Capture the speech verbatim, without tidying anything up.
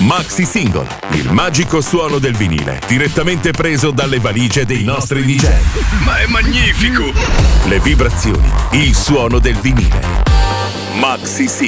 Maxi Single, il magico suono del vinile, direttamente preso dalle valigie dei nostri D J. Ma è magnifico! Le vibrazioni, il suono del vinile. Maxi Single.